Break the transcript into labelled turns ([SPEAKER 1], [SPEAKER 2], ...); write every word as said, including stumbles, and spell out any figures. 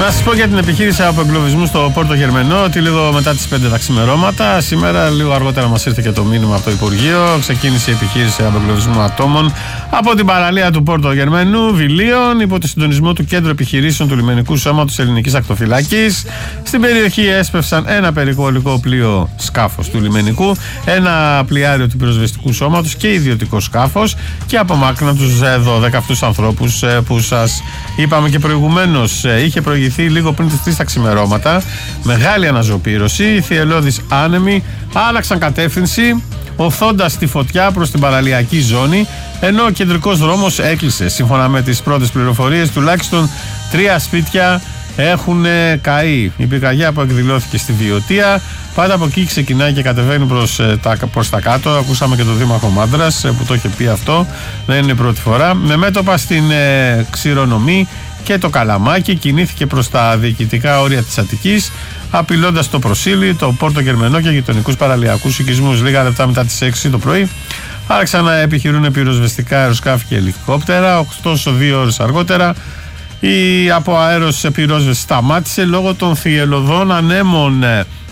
[SPEAKER 1] Να σας πω για την επιχείρηση απεγκλωβισμού στο Πόρτο Γερμενό ότι λίγο μετά τις πέντε τα ξημερώματα, σήμερα λίγο αργότερα μας ήρθε και το μήνυμα από το Υπουργείο, ξεκίνησε η επιχείρηση απεγκλωβισμού ατόμων από την παραλία του Πόρτο Γερμενού, Βιλίων, υπό το συντονισμό του Κέντρου Επιχειρήσεων του Λιμενικού Σώματος Ελληνικής Ακτοφυλακής. Στην περιοχή έσπευσαν ένα περιπολικό πλοίο σκάφος του λιμενικού, ένα πλοιάριο του πυροσβεστικού σώματος και ιδιωτικό σκάφος και απομάκρυναν τους δώδεκα αυτούς ανθρώπους που σας είπαμε και προηγουμένως. Είχε προηγηθεί λίγο πριν τις τρεις τα ξημερώματα μεγάλη αναζωπήρωση, οι θυελλώδεις άνεμοι άλλαξαν κατεύθυνση οθώντας τη φωτιά προς την παραλιακή ζώνη, ενώ ο κεντρικός δρόμος έκλεισε. Σύμφωνα με τις πρώτες πληροφορίες, τουλάχιστον τρία σπίτια έχουν καεί. Η πυρκαγιά που εκδηλώθηκε στη Βιωτία πάντα από εκεί ξεκινάει και κατεβαίνει προς τα, προς τα κάτω. Ακούσαμε και τον Δήμαρχο Μάντρας που το είχε πει αυτό, δεν είναι η πρώτη φορά. Με μέτωπα στην ε, Ξηρονομή και το Καλαμάκι κινήθηκε προς τα διοικητικά όρια της Αττικής, απειλώντας το Προσήλι, το Πόρτο Γερμενό και γειτονικούς παραλιακούς οικισμούς. Λίγα λεπτά μετά τις έξι το πρωί άρχισαν να επιχειρούν πυροσβεστικά αεροσκάφη και ελικόπτερα. Ωστόσο, δύο ώρες αργότερα η από αέρος πυρόσβεση σταμάτησε λόγω των θυελλωδών ανέμων